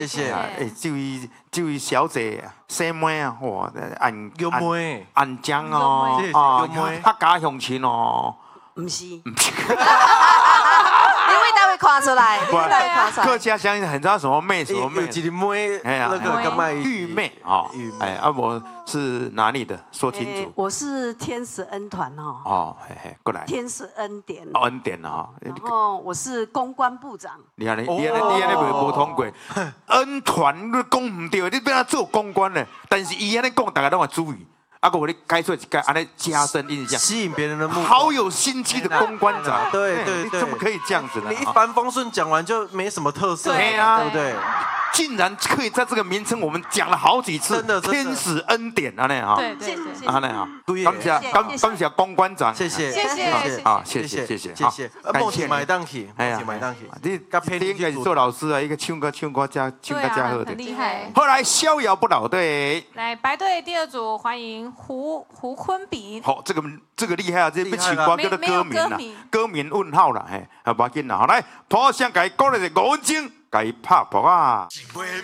谢谢。 这位小姐生妹啊，哇，安江哦， 客家乡亲哦。 不是。你味道会看出来， 客家乡很知道什么妹什么妹， 那个干嘛？ 玉妹啊，我是哪里的？说清楚。 我是天使恩团哦。 哦，过来。 天使恩典。 恩典啊。 然后我是公关部长。 你看你无通过，恩团你讲唔对，你变他做公关了，但是伊安尼讲，大家都要注意。我你该说一个，安尼加深印象， 吸引别人的目光。 好有心机的公关长， 对， 你怎么可以这样子呢？ 你一帆风顺讲完就没什么特色， 对啊， 对不对？ 竟然可以在这个名称我们讲了好几次， 真的天使恩典啊那哈， 对，谢谢， 啊那哈，感谢公关长， 谢谢， 谢谢， 梦起买单去，买单去， 你应该是做老师啊，一个唱歌加好的， 很厉害。 后来逍遥不老队， 来白队第二组欢迎胡坤炳。 好，这个厉害啊，这不起歌叫做歌名啦，歌名问号啦，不要紧啦，好来，破相给鼓励的5分钟。给拍破啊！